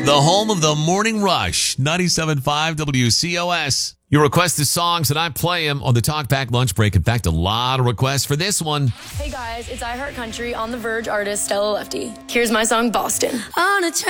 The home of the Morning Rush, 97.5 WCOS. Your requested songs, and I play them on the Talkback Lunch Break. In fact, a lot of requests for this one. Hey guys, it's iHeart Country on the Verge artist Stella Lefty. Here's my song, Boston. On a